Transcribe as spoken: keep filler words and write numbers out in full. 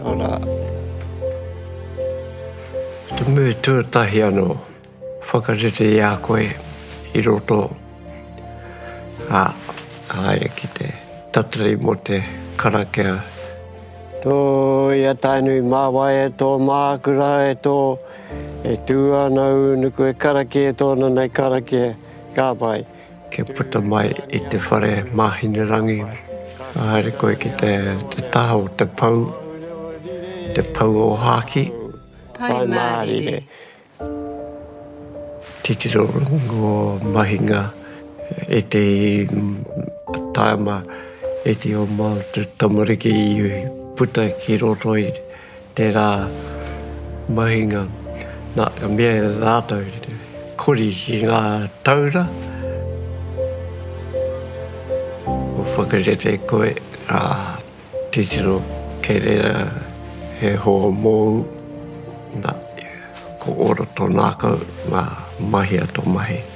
ora. Te mu tuatahi anō whakarete i a koe I roto a haere ki te tatari mo te karakea. Tō ia tainui māwai e tō mākura e tō e tū ana unuku e karake e tōna nei karake ka pai. Ke puta mai I te whare mahinarangi. Haere koe ki te, te taha o te pau, te pau o haki. Pai Mārire. Titiro rungo mahinga e te taima e te o mā te tamariki I puta ki roto I te rā mahinga. Nā, mea rātou kori ki ngā taura. O whakarete koe a titiro kei reira he hoa mōu. Nā, ko ora tō nākau ngā mahi a tō mahi.